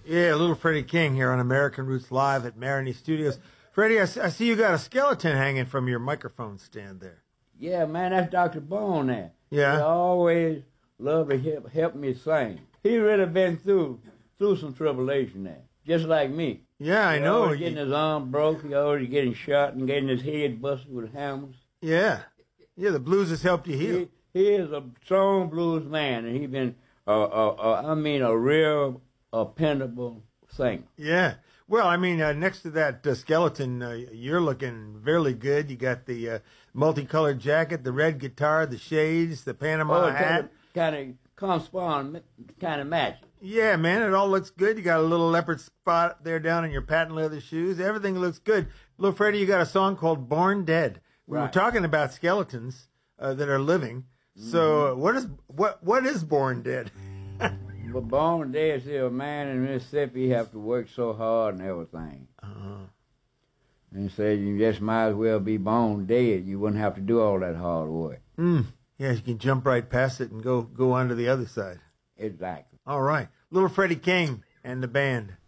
Yeah, little Freddie King here on American Roots Live at Marigny Studios. Freddie, I see you got a skeleton hanging from your microphone stand there. Yeah, man, that's Dr. Bone there. Yeah. He always loved to help me sing. He really been through some tribulation there, just like me. Yeah, I know. Always getting his arm broke. He always getting shot and getting his head busted with hammers. Yeah. Yeah, the blues has helped you heal. He is a strong blues man, and he been, a real dependable singer. Yeah. Well, I mean, next to that skeleton, you're looking really good. You got the multicolored jacket, the red guitar, the shades, the Panama hat. Kind of correspond, kind of match. Yeah, man, it all looks good. You got a little leopard spot there down in your patent leather shoes. Everything looks good. Little Freddie, you got a song called Born Dead. We were talking about skeletons that are living. So what is Born Dead? But Born Dead is a man in Mississippi have to work so hard and everything. And said you just might as well be born dead. You wouldn't have to do all that hard work. Yeah, you can jump right past it and go on to the other side. Exactly. All right. Little Freddie King and the band.